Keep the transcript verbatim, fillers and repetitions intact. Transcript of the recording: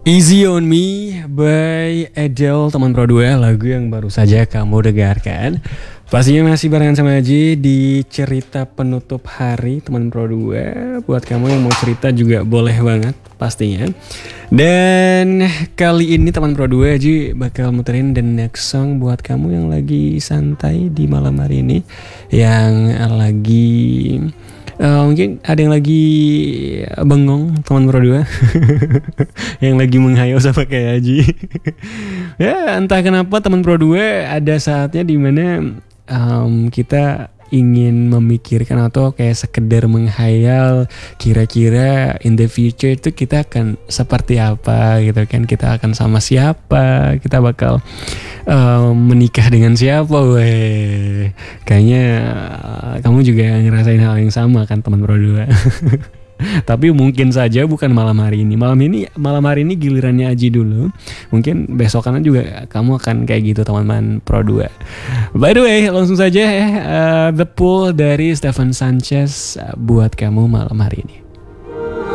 Easy on Me by Adele, teman Pro dua, lagu yang baru saja kamu dengarkan. Pastinya masih barengan sama Aji di cerita penutup hari teman Pro dua. Buat kamu yang mau cerita juga boleh banget pastinya. Dan kali ini teman Pro dua, Aji bakal muterin the next song buat kamu yang lagi santai di malam hari ini, yang lagi Uh, mungkin ada yang lagi bengong teman Pro dua yang lagi menghayal sama kayak Aji. Ya entah kenapa teman Pro dua ada saatnya dimana um, kita ingin memikirkan atau kayak sekedar menghayal kira-kira in the future itu kita akan seperti apa gitu kan, kita akan sama siapa, kita bakal um, menikah dengan siapa. Weh, kayaknya uh, kamu juga ngerasain hal yang sama kan teman Pro dua. Tapi mungkin saja bukan malam hari ini. Malam ini malam hari ini gilirannya Aji dulu. Mungkin besokannya juga kamu akan kayak gitu teman-teman Pro dua. By the way, langsung saja ya uh, The Pool dari Stephen Sanchez uh, buat kamu malam hari ini.